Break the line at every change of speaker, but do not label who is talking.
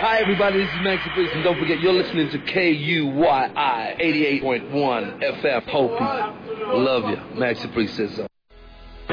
Hi, everybody. This is Maxi Priest, and don't forget, you're listening to KUYI 88.1 FM. Hope you. Love you. Maxi Priest says so.